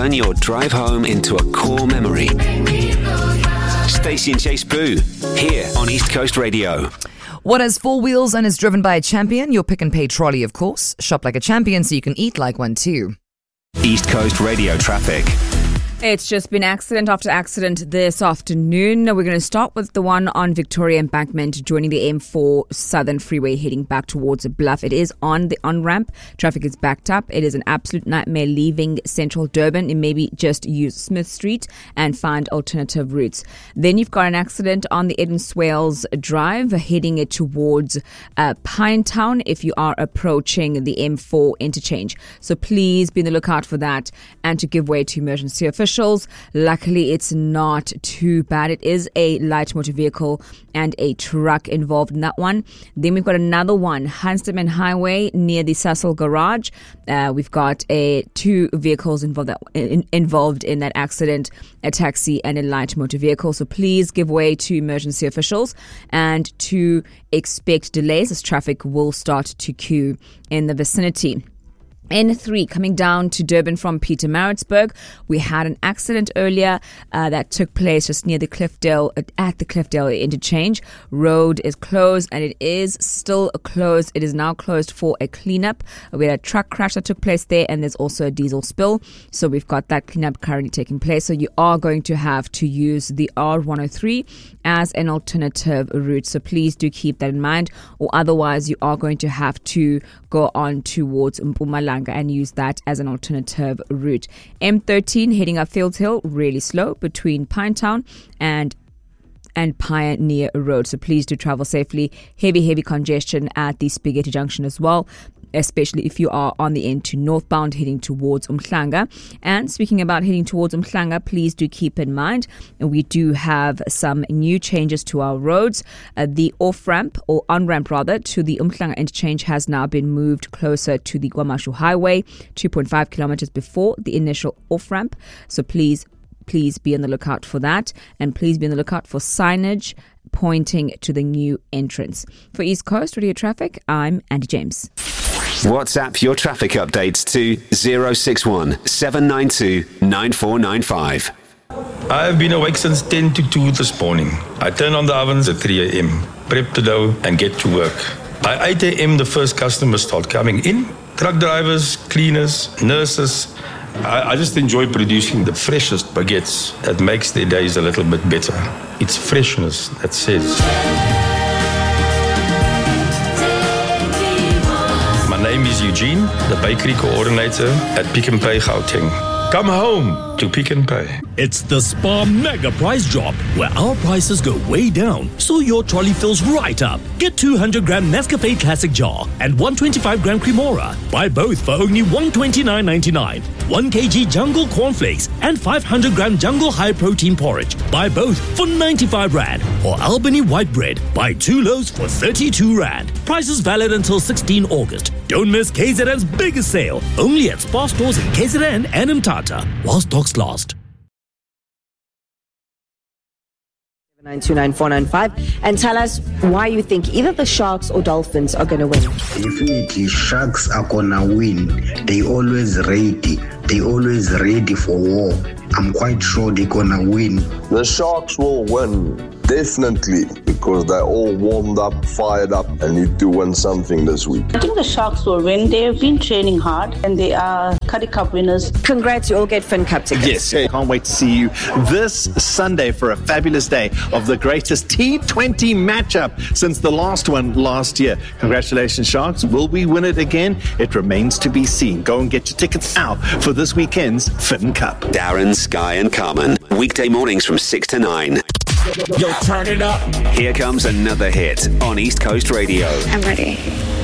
turn your drive home into a core memory. Stacey and Chase Boo, here on East Coast Radio. What has four wheels and is driven by a champion? Your Pick and Pay trolley, of course. Shop like a champion so you can eat like one too. East Coast Radio traffic. It's just been accident after accident this afternoon. We're going to start with the one on Victoria Embankment joining the M4 Southern Freeway heading back towards Bluff. It is on the on-ramp. Traffic is backed up. It is an absolute nightmare leaving central Durban. And maybe just use Smith Street and find alternative routes. Then you've got an accident on the Eden Swales Drive heading it towards Pinetown if you are approaching the M4 interchange. So please be on the lookout for that and to give way to emergency officials. Luckily, it's not too bad. It is a light motor vehicle and a truck involved in that one. Then we've got another one, Huntsman Highway near the Cecil Garage. We've got two vehicles involved in that accident, a taxi and a light motor vehicle. So please give way to emergency officials and to expect delays as traffic will start to queue in the vicinity. N3 coming down to Durban from Pietermaritzburg. We had an accident earlier that took place just near the Cliffdale, at the Cliffdale interchange. Road is closed and it is still closed. It is now closed for a cleanup. We had a truck crash that took place there and there's also a diesel spill. So we've got that cleanup currently taking place. So you are going to have to use the R103 as an alternative route. So please do keep that in mind, or otherwise you are going to have to go on towards Mpumalanga and use that as an alternative route. M13 heading up Fields Hill, really slow between Pinetown and Pioneer Road. So please do travel safely. Heavy congestion at the Spaghetti Junction as well, especially if you are on the end to northbound heading towards Umhlanga. And speaking about heading towards Umhlanga, please do keep in mind we do have some new changes to our roads. The off-ramp, or on-ramp rather, to the Umhlanga interchange has now been moved closer to the Guamashu Highway, 2.5 kilometers before the initial off-ramp. So please be on the lookout for that, and please be on the lookout for signage pointing to the new entrance. For East Coast Radio Traffic, I'm Andy James. WhatsApp your traffic updates to 061 792 9495. I have been awake since 10 to 2 this morning. I turn on the ovens at 3 a.m., prep the dough and get to work. By 8 a.m. the first customers start coming in. Truck drivers, cleaners, nurses. I just enjoy producing the freshest baguettes that makes their days a little bit better. It's freshness that says. My name is Eugene, the bakery coordinator at Pick and Pay Gauteng. Come home to Pick and Pay. It's the Spar Mega Price Drop, where our prices go way down, so your trolley fills right up. Get 200-gram Nescafe Classic Jar and 125-gram Cremora. Buy both for only $129.99. 1 kg Jungle Cornflakes and 500-gram Jungle High Protein Porridge. Buy both for 95 Rand. Or Albany White Bread. Buy 2 loaves for 32 Rand. Prices valid until 16 August. Don't miss KZN's biggest sale. Only at Spar stores in KZN and Mthatha, while stocks last. 929-495 and tell us why you think either the Sharks or Dolphins are going to win. Definitely, Sharks are going to win. They always ready. They always ready for war. I'm quite sure they're going to win. The Sharks will win, definitely, because they're all warmed up, fired up, and need to win something this week. I think the Sharks will win. They have been training hard, and they are Currie Cup winners. Congrats, you all get Finn Cup tickets. Yes, can't wait to see you this Sunday for a fabulous day of the greatest T20 matchup since the last one last year. Congratulations, Sharks. Will we win it again? It remains to be seen. Go and get your tickets now for this weekend's Finn Cup. Darren, Sky and Carmen, weekday mornings from 6 to 9. Yo, turn it up. Here comes another hit on East Coast Radio. I'm ready.